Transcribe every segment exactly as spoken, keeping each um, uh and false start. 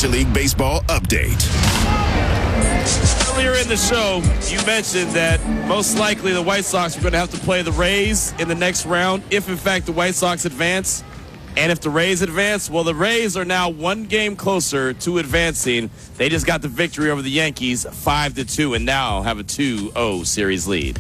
Major League Baseball update. Earlier in the show, you mentioned that most likely the White Sox are going to have to play the Rays in the next round if, in fact, the White Sox advance. And if the Rays advance, well, the Rays are now one game closer to advancing. They just got the victory over the Yankees five to two and now have a two oh series lead.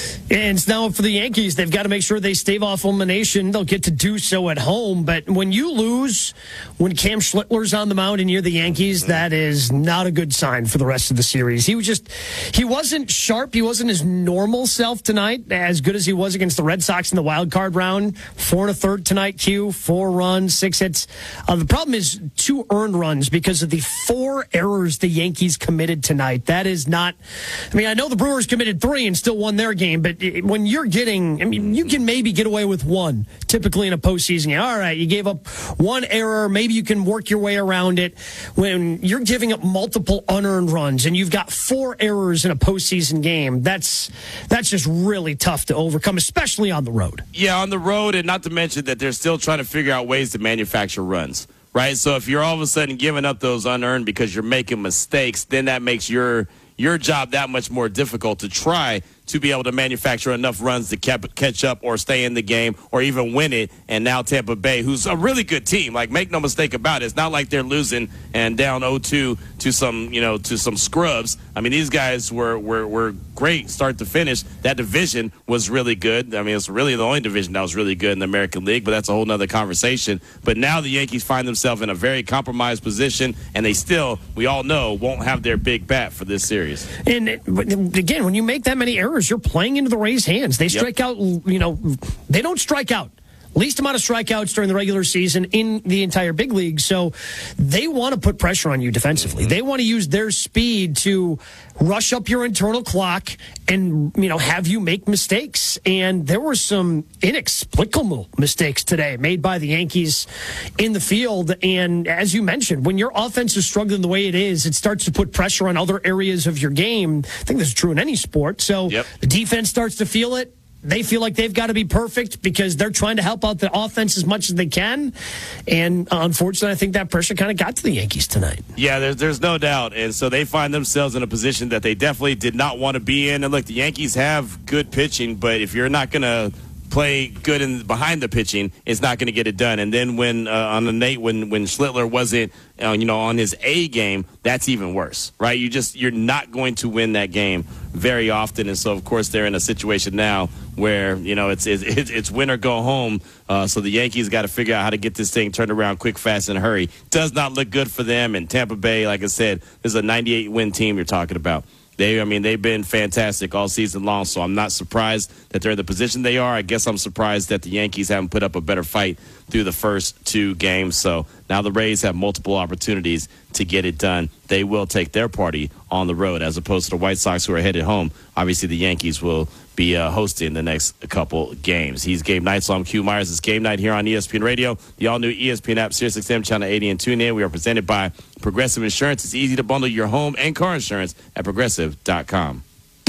And it's now for the Yankees. They've got to make sure they stave off elimination. They'll get to do so at home. But when you lose, when Cam Schlittler's on the mound and you're the Yankees, that is not a good sign for the rest of the series. He was just, he wasn't sharp. He wasn't his normal self tonight, as good as he was against the Red Sox in the wild card round. Four and a third tonight, Q. Four runs, six hits. Uh, the problem is two earned runs because of the four errors the Yankees committed tonight. That is not, I mean, I know the Brewers committed three and still won their game, but when you're getting, I mean, you can maybe get away with one, typically in a postseason game. All right, you gave up one error. Maybe you can work your way around it. When you're giving up multiple unearned runs and you've got four errors in a postseason game, that's that's just really tough to overcome, especially on the road. Yeah, on the road, and not to mention that they're still trying to figure out ways to manufacture runs, right? So if you're all of a sudden giving up those unearned because you're making mistakes, then that makes your your job that much more difficult to try to be able to manufacture enough runs to keep, catch up or stay in the game or even win it. And now Tampa Bay, who's a really good team, like, make no mistake about it, it's not like they're losing and down oh two to some, you know, to some scrubs. I mean, these guys were, were, were great start to finish. That division was really good. I mean, it's really the only division that was really good in the American League, but that's a whole nother conversation. But now the Yankees find themselves in a very compromised position, and they still, we all know, won't have their big bat for this series. And again, when you make that many errors, you're playing into the Rays' hands. They strike yep. out, you know, they don't strike out. Least amount of strikeouts during the regular season in the entire big league. So they want to put pressure on you defensively. Mm-hmm. They want to use their speed to rush up your internal clock and, you know, have you make mistakes. And there were some inexplicable mistakes today made by the Yankees in the field. And as you mentioned, when your offense is struggling the way it is, it starts to put pressure on other areas of your game. I think this is true in any sport. So yep. the defense starts to feel it. They feel like they've got to be perfect because they're trying to help out the offense as much as they can. And unfortunately, I think that pressure kind of got to the Yankees tonight. Yeah, there's, there's no doubt. And so they find themselves in a position that they definitely did not want to be in. And look, the Yankees have good pitching, but if you're not going to play good in behind the pitching, it's not going to get it done. And then when uh, on the Nate, when when Schlittler wasn't, uh, you know, on his A game, that's even worse, right? You just you're not going to win that game very often, and so of course they're in a situation now where you know it's it's, it's win or go home. Uh, so the Yankees got to figure out how to get this thing turned around quick, fast, and hurry. Does not look good for them. And Tampa Bay, like I said, this is a ninety-eight win team you're talking about. They, I mean, they've been fantastic all season long, so I'm not surprised that they're in the position they are. I guess I'm surprised that the Yankees haven't put up a better fight through the first two games. So now the Rays have multiple opportunities to get it done. They will take their party on the road as opposed to the White Sox who are headed home. Obviously, the Yankees will be uh, hosting the next couple games. He's Gabe Knight, so I'm Q Myers. It's Game Night here on E S P N Radio, the all-new E S P N app, Sirius X M, Channel eighty, and TuneIn. We are presented by Progressive Insurance. It's easy to bundle your home and car insurance at progressive dot com.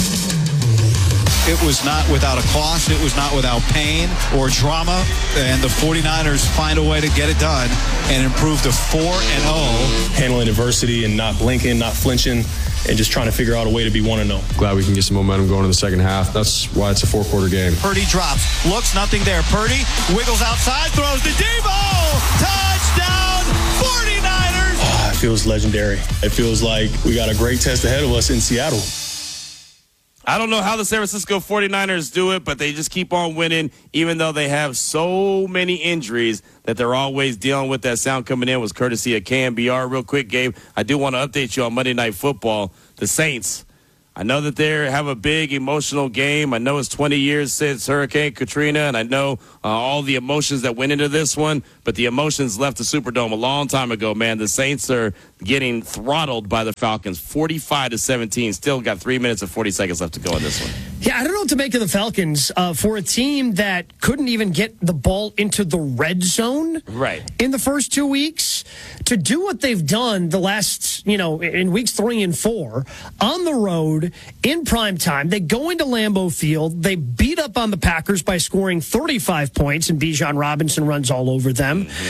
It was not without a cost. It was not without pain or drama. And the 49ers find a way to get it done and improve to four and oh. Handling adversity and not blinking, not flinching, and just trying to figure out a way to be one and oh. Glad we can get some momentum going in the second half. That's why it's a four-quarter game. Purdy drops. Looks, nothing there. Purdy wiggles outside, throws to Deebo. Touchdown, 49ers. Oh, it feels legendary. It feels like we got a great test ahead of us in Seattle. I don't know how the San Francisco 49ers do it, but they just keep on winning, even though they have so many injuries that they're always dealing with. That sound coming in was courtesy of K M B R. Real quick, Gabe, I do want to update you on Monday Night Football. The Saints, I know that they have a big emotional game. I know it's twenty years since Hurricane Katrina, and I know uh, all the emotions that went into this one, but the emotions left the Superdome a long time ago, man. The Saints are getting throttled by the Falcons, forty-five to seventeen. Still got three minutes and forty seconds left to go in this one. Yeah, I don't know what to make of the Falcons uh, for a team that couldn't even get the ball into the red zone right in the first two weeks. To do what they've done the last, you know, in weeks three and four, on the road, in prime time, they go into Lambeau Field, they beat up on the Packers by scoring thirty-five points, and Bijan Robinson runs all over them. Mm-hmm.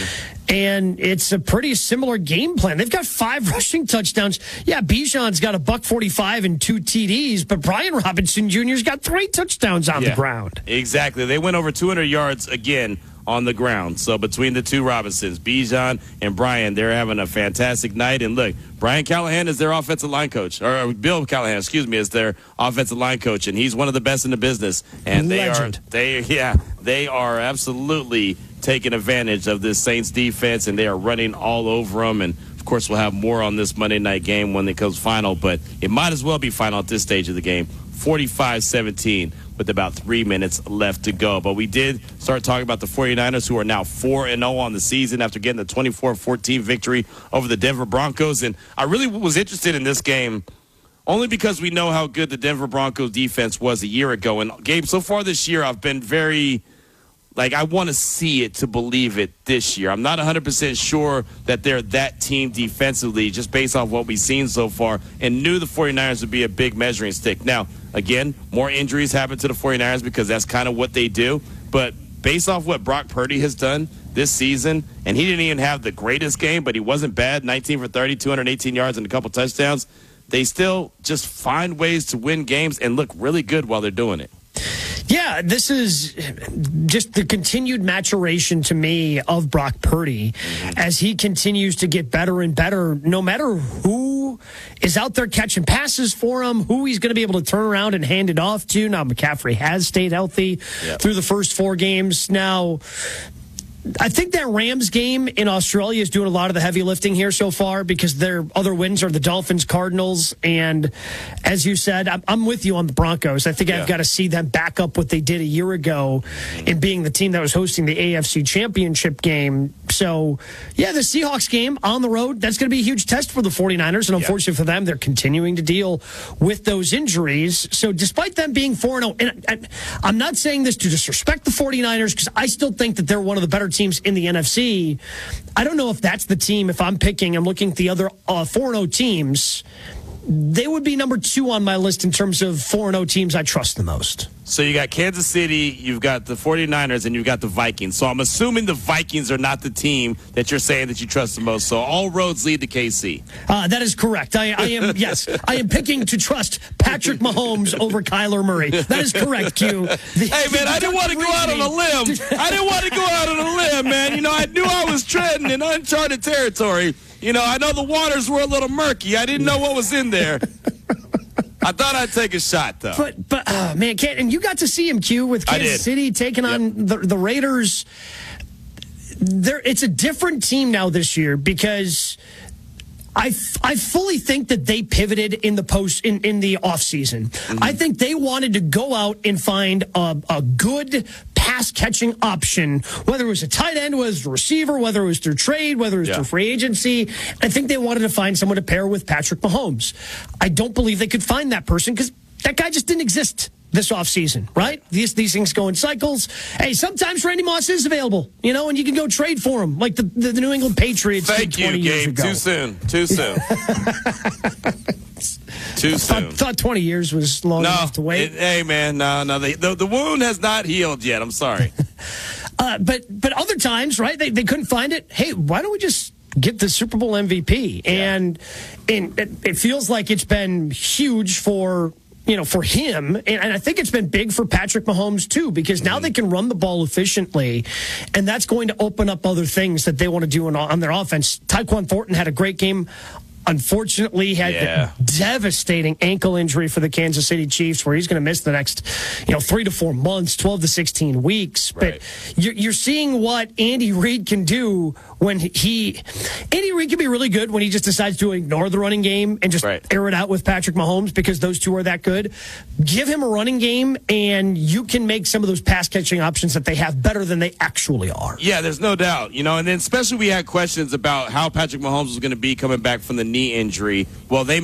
And it's a pretty similar game plan. They've got five rushing touchdowns. Yeah, Bijan's got a buck forty-five and two T Ds, but Brian Robinson Junior's got three touchdowns on yeah, the ground. Exactly. They went over two hundred yards again on the ground. So between the two Robinsons, Bijan and Brian, they're having a fantastic night. And look, Brian Callahan is their offensive line coach, or Bill Callahan, excuse me, is their offensive line coach, and he's one of the best in the business. And Legend. they are, they, yeah, they are absolutely taking advantage of this Saints defense, and they are running all over them. And of course, we'll have more on this Monday night game when it comes final, but it might as well be final at this stage of the game. forty-five seventeen with about three minutes left to go. But we did start talking about the 49ers, who are now four and oh on the season after getting the twenty-four fourteen victory over the Denver Broncos. And I really was interested in this game only because we know how good the Denver Broncos defense was a year ago. And, Gabe, so far this year, I've been very – like, I want to see it to believe it this year. I'm not one hundred percent sure that they're that team defensively, just based off what we've seen so far, and knew the 49ers would be a big measuring stick. Now, again, more injuries happen to the 49ers because that's kind of what they do. But based off what Brock Purdy has done this season, and he didn't even have the greatest game, but he wasn't bad, nineteen for thirty, two hundred eighteen yards and a couple touchdowns, they still just find ways to win games and look really good while they're doing it. Yeah, this is just the continued maturation to me of Brock Purdy as he continues to get better and better, no matter who is out there catching passes for him, who he's going to be able to turn around and hand it off to. Now, McCaffrey has stayed healthy yep. through the first four games. Now, I think that Rams game in Australia is doing a lot of the heavy lifting here so far because their other wins are the Dolphins, Cardinals, and as you said, I'm, I'm with you on the Broncos. I think yeah. I've got to see them back up what they did a year ago in being the team that was hosting the A F C Championship game. So, yeah, the Seahawks game on the road, that's going to be a huge test for the 49ers, and unfortunately yeah. for them, they're continuing to deal with those injuries. So despite them being four and oh, and I, I'm not saying this to disrespect the 49ers because I still think that they're one of the better teams in the N F C. I don't know if that's the team. If I'm picking, I'm looking at the other uh, four and oh teams. They would be number two on my list in terms of four and oh teams I trust the most. So you got Kansas City, you've got the 49ers, and you've got the Vikings. So I'm assuming the Vikings are not the team that you're saying that you trust the most. So all roads lead to K C. Uh, that is correct. I, I am, yes, I am picking to trust Patrick Mahomes over Kyler Murray. That is correct, Q. The, hey, man, I didn't want to go out on a limb. I didn't want to go out on a limb, man. You know, I knew I was treading in uncharted territory. You know, I know the waters were a little murky. I didn't know what was in there. I thought I'd take a shot, though. But, but uh, man, can't, and you got to see him, Q, with Kansas City taking yep. on the, the Raiders. There, it's a different team now this year because I, I fully think that they pivoted in the post in, in the offseason. Mm-hmm. I think they wanted to go out and find a, a good pass-catching option, whether it was a tight end, whether it was a receiver, whether it was through trade, whether it was yeah. through free agency. I think they wanted to find someone to pair with Patrick Mahomes. I don't believe they could find that person because that guy just didn't exist this offseason, right? These these things go in cycles. Hey, sometimes Randy Moss is available, you know, and you can go trade for him, like the, the, the New England Patriots Thank did twenty you, years Gabe. ago. Too soon. Too soon. Too soon. I thought, thought twenty years was long no, enough to wait. It, hey, man, no, no. The, the, the wound has not healed yet. I'm sorry. uh, but but other times, right, they, they couldn't find it. Hey, why don't we just get the Super Bowl M V P? Yeah. And, and it, it feels like it's been huge for you know, for him, and, and I think it's been big for Patrick Mahomes, too, because now they can run the ball efficiently, and that's going to open up other things that they want to do on, on their offense. Tyquan Thornton had a great game. Unfortunately, had yeah. a devastating ankle injury for the Kansas City Chiefs, where he's going to miss the next, you know, three to four months, twelve to sixteen weeks. Right. But you're, you're seeing what Andy Reid can do when he. Andy Reid can be really good when he just decides to ignore the running game and just right. air it out with Patrick Mahomes because those two are that good. Give him a running game, and you can make some of those pass catching options that they have better than they actually are. Yeah, there's no doubt. You know, and then especially we had questions about how Patrick Mahomes was going to be coming back from the knee injury. Well, they